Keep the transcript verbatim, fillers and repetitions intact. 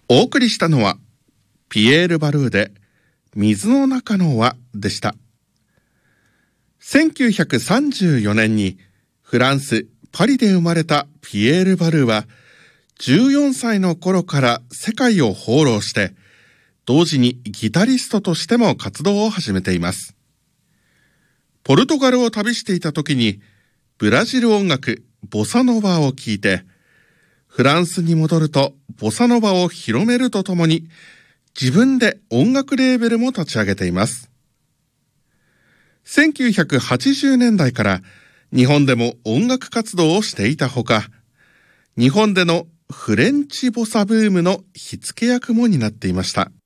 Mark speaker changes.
Speaker 1: お送りしたのはピエール・バルーで水の中の輪でした。せんきゅうひゃくさんじゅうよねんにフランス・パリで生まれたピエール・バルーはじゅうよんさいの頃から世界を放浪して同時にギタリストとしても活動を始めています。ポルトガルを旅していた時にブラジル音楽ボサノバを聴いてフランスに戻るとボサノバを広めるとともに自分で音楽レーベルも立ち上げています。せんきゅうひゃくはちじゅうねんだいから日本でも音楽活動をしていたほか、日本でのフレンチボサブームの火付け役も担っていました。